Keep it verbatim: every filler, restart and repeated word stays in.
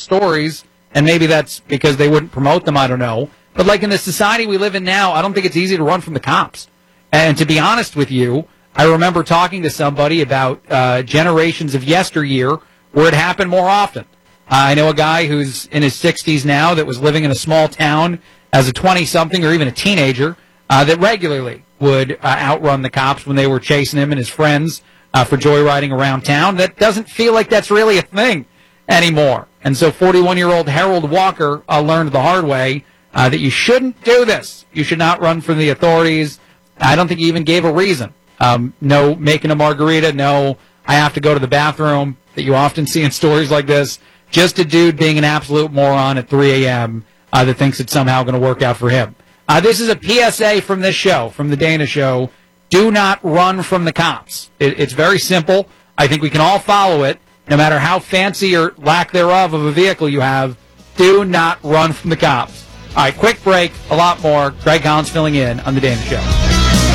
stories, and maybe that's because they wouldn't promote them, I don't know. But like in the society we live in now, I don't think it's easy to run from the cops. And to be honest with you, I remember talking to somebody about uh, generations of yesteryear where it happened more often. Uh, I know a guy who's in his sixties now that was living in a small town as a twenty-something or even a teenager uh, that regularly would uh, outrun the cops when they were chasing him and his friends uh, for joyriding around town. That doesn't feel like that's really a thing anymore. And so forty-one-year-old Harold Walker uh, learned the hard way uh, that you shouldn't do this. You should not run from the authorities. I don't think he even gave a reason. Um, no making a margarita, no I have to go to the bathroom that you often see in stories like this. Just a dude being an absolute moron at three a.m. Uh, that thinks it's somehow going to work out for him. Uh, this is a P S A from this show, from the Dana Show. Do not run from the cops. It, it's very simple. I think we can all follow it. No matter how fancy or lack thereof of a vehicle you have, do not run from the cops. All right, quick break, a lot more. Greg Collins filling in on the Dana Show.